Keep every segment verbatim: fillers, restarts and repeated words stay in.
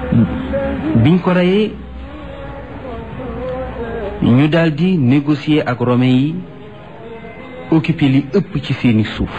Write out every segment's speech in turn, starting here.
biñ ko reyee ñu daldi négocier ak romain yi occuper li ëpp ci seeni suuf.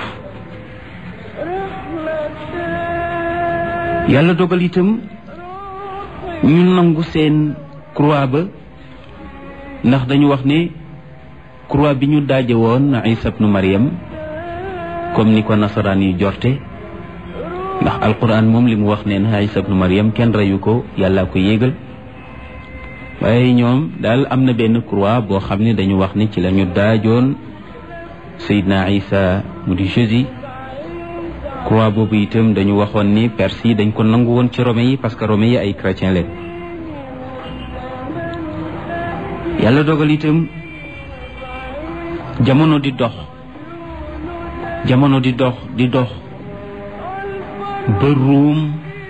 yàlla dogal itam ñu nangu seen croix ba, ndax dañu wax ne croix bi ñu daaje woon Isa ibnu Maryam comme ni ko nasaraan yi jorte, ndax alquran moom li mu wax ne na Isa ibnu Maryam kenn reyu ko, yàlla ko yéegal. waaye ñoom daal am na benn croix boo xam ne dañu wax ne ci la ñu daajoon Seydina Isa mu di Jésus. croix boobu itam dañu waxoon ni Perse yi dañ ko nangu woon ci romain yi parce que romain yi ay chrétien leen. yàlla dogal itam jamono di dox jamono di dox di dox ba Ruum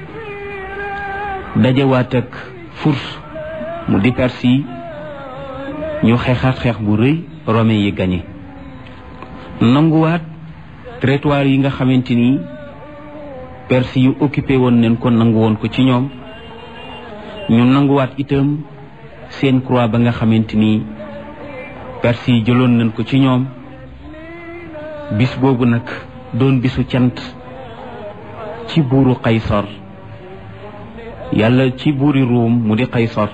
dajewaat ak Furs mu di Perse yi ñu xeexaat xeex bu rëy, romain yi gañe nanguwaat territoire yi nga xamante ni Perse yu occupé woon nañ ko, nangu woon ko ci ñoom. ñu nanguwaat itam seen croix ba nga xamante ni Perse yi jëloon nañ ko ci ñoom. bis boobu nag doon bisu cant ci buuru Qaysar, yàlla ci buuri Ruum mu di Qaysar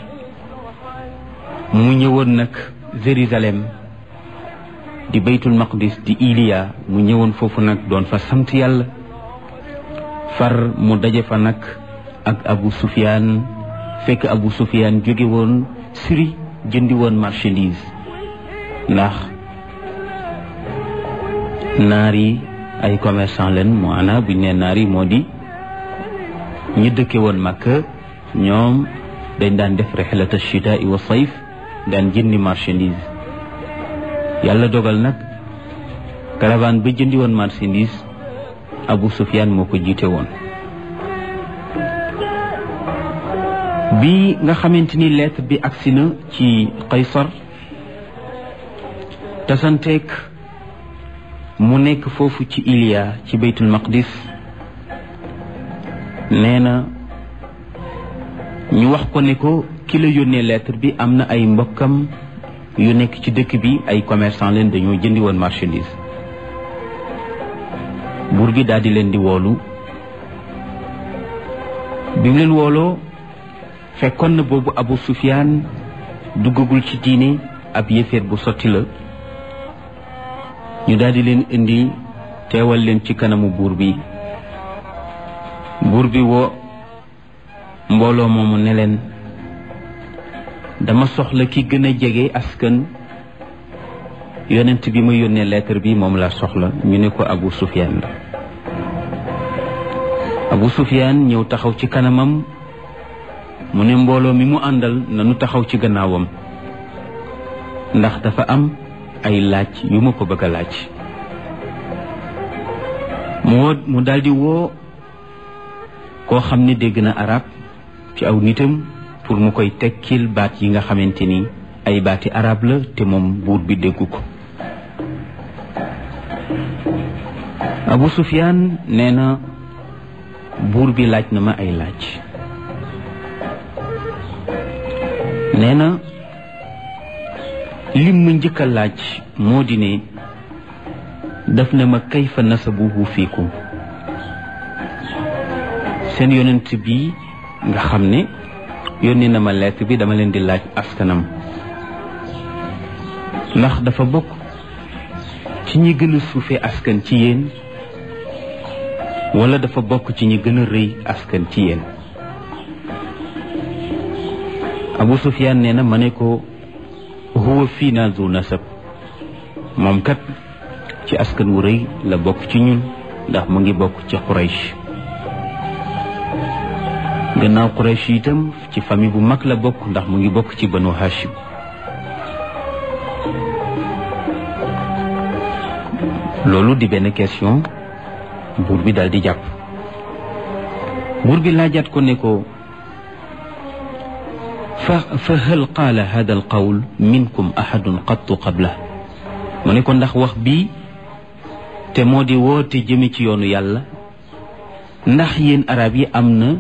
mu ñëwoon nag Jérusalem di baytul maqdis di Iliya, mu ñëwoon foofu nag doon fa sant yàlla. far mu daje fa nag ak Abu Sufyaan, fekk Abu Sufyaan jóge woon Syrie jëndi woon marchandise, ndax naar yi ay commerçant leen. moo ana buñ ne naar yi moo di ñu dëkke woon Makka, ñoom dañ daan def rixlata chitaa wa sayf, daan jëndi marchandise. yàlla dogal nag caravane ba jëndi woon marchandise Abu Sufyaan moo ko jiite woon. bi nga xamante ni lettre bi agsi na ci Qaysar, tasanteeg mu nekk foofu ci Iliya ci baytul maqdis, nee na ñu wax ko ne ko ki la yónnee lettre bi am na ay mbokkam yu nekk ci dëkk bi, ay commerçant leen, dañoo jëndi woon marchandise. buur bi daal di leen di woolu. bi mu leen wooloo fekkoon na boobu Abu Sufyaan duggagul ci diine, ab yéeféer bu sotti la. ñu daal di leen indi teewal leen ci kanamu buur bi. buur bi woo mbooloo moomu ne leen, dama soxla ki gën a jege askan yonent bi ma yónnee lettre bi, moom laa soxla. ñu ne ko Abu Sufyaan la. Abu Sufyaan ñëw taxaw ci kanamam, mu ne mbooloo mi mu àndal nanu taxaw ci gannaawam, ndax dafa am ay laaj yu ma ko bëgg a laaj. moo mu daldi woo koo xam ne dégg na arab ci aw nitam pour mu koy tekkil baat yi nga xamante ni ay baati arab la te moom buur bi déggu ko. Abu Sufyaan nee na buur bi laaj na ma ay laaj. nee na lim ma njëkk a laaj moo di ne daf na ma kayfa nasabuhu fiikum, seen yonent bi nga xam ne yónni na ma lettre bi, dama leen di laaj askanam, ndax dafa bokk ci ñi gën a suufee askan ci yéen wala dafa bokk ci ñi gën a rëy askan ci yéen. Abu Sufyaan nee na ma ne ko huwa fiina zu nasab, moom kat ci askan wu rëy la bokk ci ñun, ndax mu ngi bokk ci Quraysh. gannaaw Quraysh itam ci famille bu mag la bokk, ndax mu ngi bokk ci Banu Hashim. loolu di benn question, buur bi daal di jàpp. buur bi laajaat ko ne ko fa fa hal qaala hada al qawl minkum ahadun qattu qabla, mu ne ko ndax wax bii te moo di woote jëme ci yoonu yàlla, ndax yéen arab yi am na